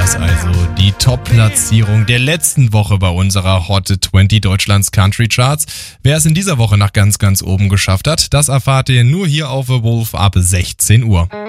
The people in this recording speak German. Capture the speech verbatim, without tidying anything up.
das also, die Top-Platzierung der letzten Woche bei unserer Hot zwanzig Deutschlands Country Charts. Wer es in dieser Woche nach ganz, ganz oben geschafft hat, das erfahrt ihr nur hier auf The Wolf ab sechzehn Uhr.